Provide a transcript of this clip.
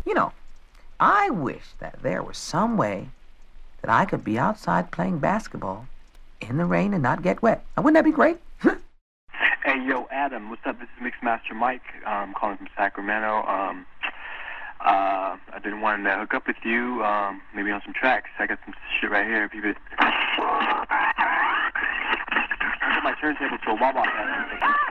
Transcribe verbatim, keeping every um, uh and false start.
You know, I wish that there was some way that I could be outside playing basketball in the rain and not get wet. Now, wouldn't that be great? Hey, yo, Adam, what's up? This is Mixmaster Mike. I'm calling from Sacramento. Um, uh, I've been wanting to hook up with you, um, maybe on some tracks. I got some shit right here. If you could... I got my turntable to a wah-wah pad.